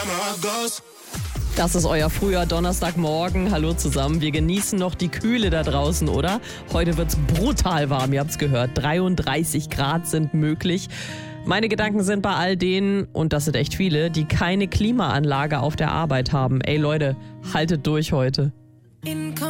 Das ist euer früher Donnerstagmorgen. Hallo zusammen. Wir genießen noch die Kühle da draußen, oder? Heute wird's brutal warm, ihr habt's gehört. 33 Grad sind möglich. Meine Gedanken sind bei all denen, und das sind echt viele, die keine Klimaanlage auf der Arbeit haben. Ey Leute, haltet durch heute.